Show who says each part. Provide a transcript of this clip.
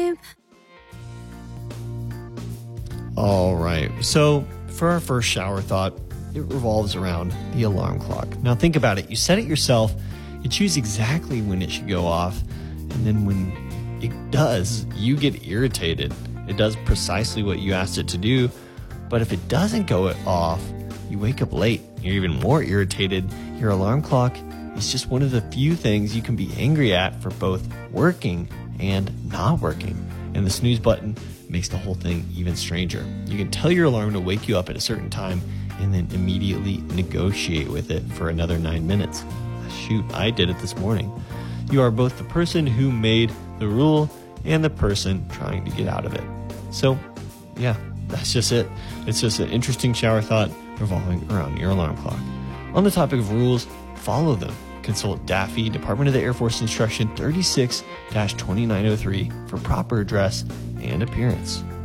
Speaker 1: babe.
Speaker 2: All right. So for our first shower thought, it revolves around the alarm clock. Now think about it. You set it yourself. You choose exactly when it should go off. And then when it does, you get irritated. It does precisely what you asked it to do. But if it doesn't go off, you wake up late. You're even more irritated. Your alarm clock is just one of the few things you can be angry at for both working and not working. And the snooze button makes the whole thing even stranger. You can tell your alarm to wake you up at a certain time and then immediately negotiate with it for another 9 minutes. Shoot, I did it this morning. You are both the person who made the rule and the person trying to get out of it. So, yeah, that's just it. It's just an interesting shower thought revolving around your alarm clock. On the topic of rules, follow them. Consult DAFI, Department of the Air Force Instruction 36-2903 for proper address and appearance.